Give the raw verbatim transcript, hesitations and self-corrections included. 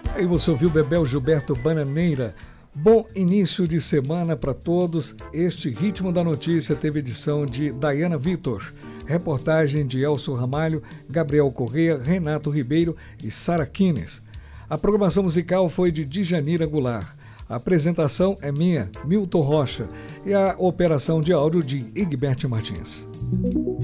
Aí você ouviu Bebel Gilberto Bananeira. Bom início de semana para todos. Este Ritmo da Notícia teve edição de Dayana Vitor, reportagem de Elcio Ramalho, Gabriel Correia, Renato Ribeiro e Sara Quines. A programação musical foi de Djanira Goulart. A apresentação é minha, Milton Rocha, e a operação de áudio de Igberto Martins.